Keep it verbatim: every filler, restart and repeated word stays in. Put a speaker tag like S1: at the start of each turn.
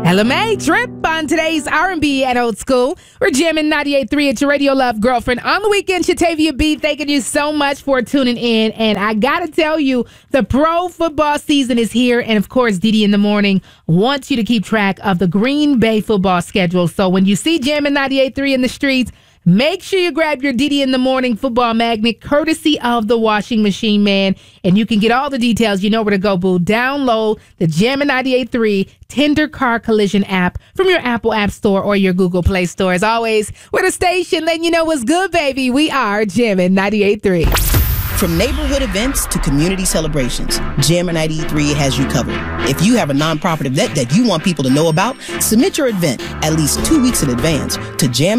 S1: Ella May Trip on today's R and B and Old School. We're jamming ninety-eight point three at your Radio Love girlfriend. On the weekend, Shatavia B, thanking you so much for tuning in. And I got to tell you, the pro football season is here. And of course, Didi in the Morning wants you to keep track of the Green Bay football schedule. So when you see jamming ninety-eight point three in the streets, make sure you grab your Didi in the Morning football magnet, courtesy of the Washing Machine Man. And you can get all the details. You know where to go, boo. Download the Jammin' ninety-eight point three Tender Car Collision app from your Apple App Store or your Google Play Store. As always, we're the station letting you know what's good, baby. We are Jammin' ninety-eight point three.
S2: From neighborhood events to community celebrations, Jammin' ninety-eight point three has you covered. If you have a nonprofit event that you want people to know about, submit your event at least two weeks in advance to Jammin'